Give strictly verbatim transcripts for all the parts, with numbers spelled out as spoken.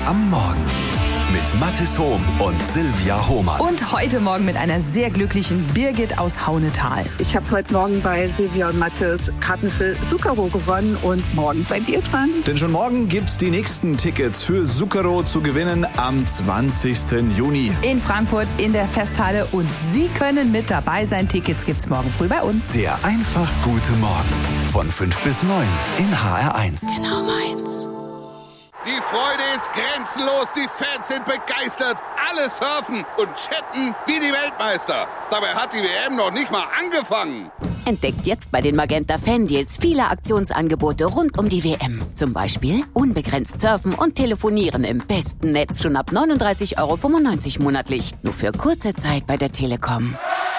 am Morgen mit Mathis Hohm und Silvia Hohmann. Und heute Morgen mit einer sehr glücklichen Birgit aus Haunetal. Ich habe heute Morgen bei Silvia und Mathis Karten für Zucchero gewonnen und morgen bei dir dran. Denn schon morgen gibt's die nächsten Tickets für Zucchero zu gewinnen am zwanzigsten Juni. In Frankfurt in der Festhalle und Sie können mit dabei sein. Tickets gibt's morgen früh bei uns. Der einfach gute Morgen von fünf bis neun in H R eins. Genau meins. Die Freude ist grenzenlos, die Fans sind begeistert, alle surfen und chatten wie die Weltmeister. Dabei hat die W M noch nicht mal angefangen. Entdeckt jetzt bei den Magenta Fan-Deals viele Aktionsangebote rund um die W M. Zum Beispiel unbegrenzt surfen und telefonieren im besten Netz schon ab neununddreißig Euro fünfundneunzig monatlich. Nur für kurze Zeit bei der Telekom.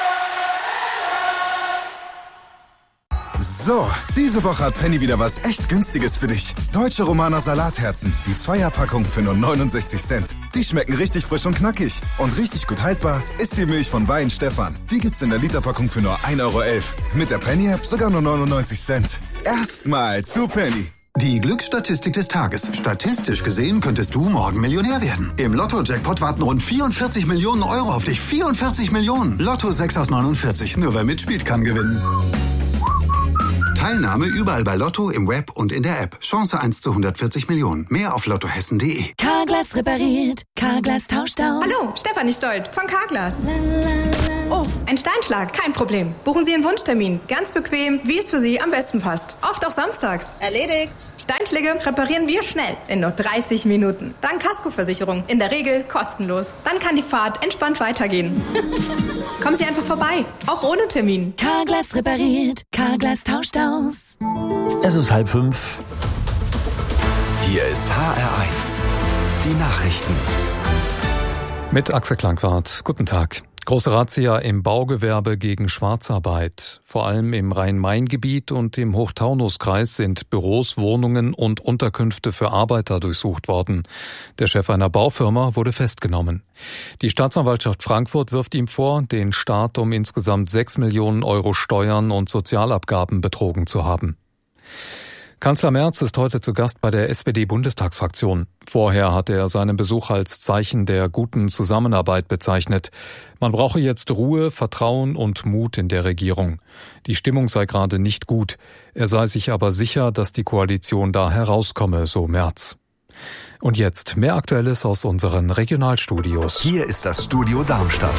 So, diese Woche hat Penny wieder was echt Günstiges für dich. Deutsche Romaner Salatherzen, die Zweierpackung für nur neunundsechzig Cent. Die schmecken richtig frisch und knackig. Und richtig gut haltbar ist die Milch von Wein Stefan. Die gibt's in der Literpackung für nur ein Euro elf. Mit der Penny-App sogar nur neunundneunzig Cent. Erstmal zu Penny. Die Glücksstatistik des Tages. Statistisch gesehen könntest du morgen Millionär werden. Im Lotto-Jackpot warten rund vierundvierzig Millionen Euro auf dich. vierundvierzig Millionen. Lotto sechs aus neunundvierzig. Nur wer mitspielt, kann gewinnen. Teilnahme überall bei Lotto, im Web und in der App. Chance eins zu hundertvierzig Millionen. Mehr auf lottohessen punkt de. Carglass repariert, Carglass tauscht aus. Hallo, Stefanie Stolt von Carglass. Oh, ein Steinschlag, kein Problem. Buchen Sie einen Wunschtermin. Ganz bequem, wie es für Sie am besten passt. Oft auch samstags. Erledigt. Steinschläge reparieren wir schnell, in nur dreißig Minuten. Dank Kaskoversicherung, in der Regel kostenlos. Dann kann die Fahrt entspannt weitergehen. Kommen Sie einfach vorbei, auch ohne Termin. Carglass repariert, Carglass tauscht aus. Es ist halb fünf. Hier ist H R eins. Die Nachrichten. Mit Axel Klangwart. Guten Tag. Große Razzia im Baugewerbe gegen Schwarzarbeit. Vor allem im Rhein-Main-Gebiet und im Hochtaunuskreis sind Büros, Wohnungen und Unterkünfte für Arbeiter durchsucht worden. Der Chef einer Baufirma wurde festgenommen. Die Staatsanwaltschaft Frankfurt wirft ihm vor, den Staat um insgesamt sechs Millionen Euro Steuern und Sozialabgaben betrogen zu haben. Kanzler Merz ist heute zu Gast bei der S P D-Bundestagsfraktion. Vorher hatte er seinen Besuch als Zeichen der guten Zusammenarbeit bezeichnet. Man brauche jetzt Ruhe, Vertrauen und Mut in der Regierung. Die Stimmung sei gerade nicht gut. Er sei sich aber sicher, dass die Koalition da herauskomme, so Merz. Und jetzt mehr Aktuelles aus unseren Regionalstudios. Hier ist das Studio Darmstadt.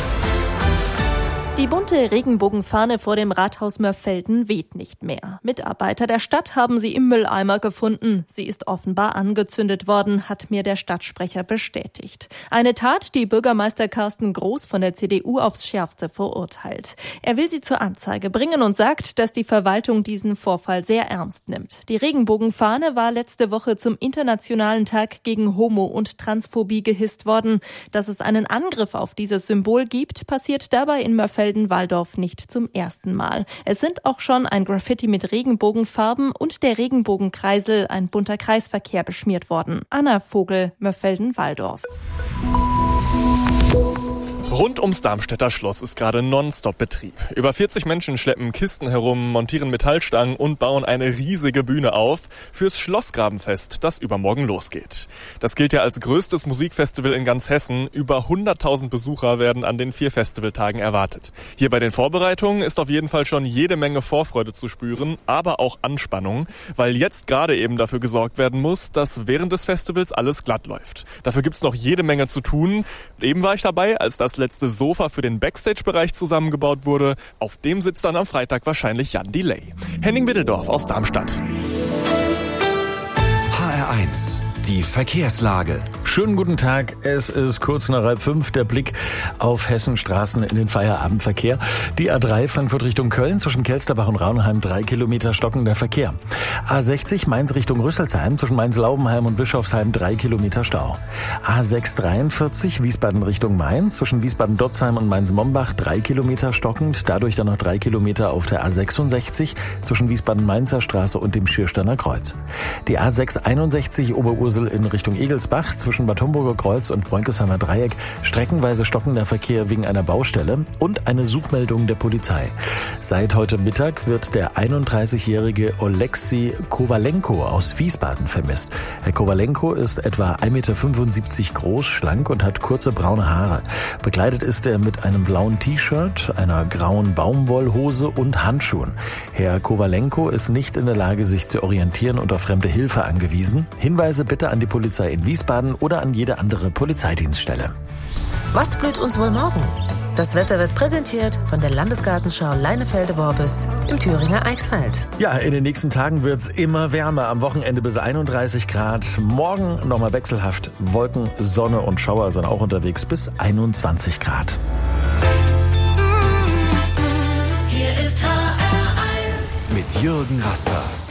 Die bunte Regenbogenfahne vor dem Rathaus Mörfelden weht nicht mehr. Mitarbeiter der Stadt haben sie im Mülleimer gefunden. Sie ist offenbar angezündet worden, hat mir der Stadtsprecher bestätigt. Eine Tat, die Bürgermeister Carsten Groß von der C D U aufs Schärfste verurteilt. Er will sie zur Anzeige bringen und sagt, dass die Verwaltung diesen Vorfall sehr ernst nimmt. Die Regenbogenfahne war letzte Woche zum Internationalen Tag gegen Homo- und Transphobie gehisst worden. Dass es einen Angriff auf dieses Symbol gibt, passiert dabei in Mörfelden Waldorf nicht zum ersten Mal. Es sind auch schon ein Graffiti mit Regenbogenfarben und der Regenbogenkreisel, ein bunter Kreisverkehr, beschmiert worden. Anna Vogel, Mörfelden-Walldorf. Rund ums Darmstädter Schloss ist gerade Nonstop-Betrieb. Über vierzig Menschen schleppen Kisten herum, montieren Metallstangen und bauen eine riesige Bühne auf fürs Schlossgrabenfest, das übermorgen losgeht. Das gilt ja als größtes Musikfestival in ganz Hessen. Über hunderttausend Besucher werden an den vier Festivaltagen erwartet. Hier bei den Vorbereitungen ist auf jeden Fall schon jede Menge Vorfreude zu spüren, aber auch Anspannung, weil jetzt gerade eben dafür gesorgt werden muss, dass während des Festivals alles glatt läuft. Dafür gibt's noch jede Menge zu tun. Eben war ich dabei, als das letzte Sofa für den Backstage-Bereich zusammengebaut wurde. Auf dem sitzt dann am Freitag wahrscheinlich Jan Delay. Henning Middeldorf aus Darmstadt. H R eins. Die Verkehrslage. Schönen guten Tag. Es ist kurz nach halb fünf. Der Blick auf Hessenstraßen in den Feierabendverkehr. Die A drei Frankfurt Richtung Köln zwischen Kelsterbach und Raunheim drei Kilometer stockender Verkehr. A sechzig Mainz Richtung Rüsselsheim zwischen Mainz-Laubenheim und Bischofsheim drei Kilometer Stau. A sechs dreiundvierzig Wiesbaden Richtung Mainz zwischen Wiesbaden-Dotzheim und Mainz-Mombach drei Kilometer stockend. Dadurch dann noch drei Kilometer auf der A sechsundsechzig zwischen Wiesbaden-Mainzer Straße und dem Schürsterner Kreuz. Die A sechs einundsechzig Oberursel in Richtung Egelsbach zwischen zwischen Bad Homburger Kreuz und Bräunkelsheimer Dreieck streckenweise stockender Verkehr wegen einer Baustelle und eine Suchmeldung der Polizei. Seit heute Mittag wird der einunddreißigjährige Oleksiy Kowalenko aus Wiesbaden vermisst. Herr Kowalenko ist etwa ein Meter fünfundsiebzig groß, schlank und hat kurze braune Haare. Bekleidet ist er mit einem blauen T-Shirt, einer grauen Baumwollhose und Handschuhen. Herr Kowalenko ist nicht in der Lage, sich zu orientieren und auf fremde Hilfe angewiesen. Hinweise bitte an die Polizei in Wiesbaden oder an jede andere Polizeidienststelle. Was blüht uns wohl morgen? Das Wetter wird präsentiert von der Landesgartenschau Leinefelde-Worbis im Thüringer Eichsfeld. Ja, in den nächsten Tagen wird's immer wärmer. Am Wochenende bis einunddreißig Grad. Morgen nochmal wechselhaft Wolken, Sonne und Schauer sind auch unterwegs bis einundzwanzig Grad. Mit Jürgen Rasper.